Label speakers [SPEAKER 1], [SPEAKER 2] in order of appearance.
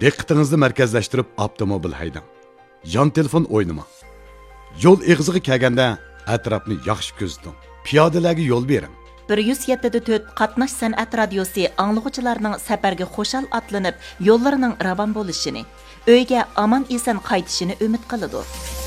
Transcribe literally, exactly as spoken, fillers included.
[SPEAKER 1] Diqqətinizdə mərkəzləşdirib avtomobil haydang. Yan telefon oynamang. Yo'l ig'ziga kelganda atrofni yaxshi ko'ziting. Piyodalarga yo'l bering.
[SPEAKER 2] bir yuz yetti to'rt qatnash san'at radiosi anglag'uvchilarning safarga xo'shal atlanib, yo'llarining ravon bo'lishini, uyga omon eson qaytishini umid qiladi.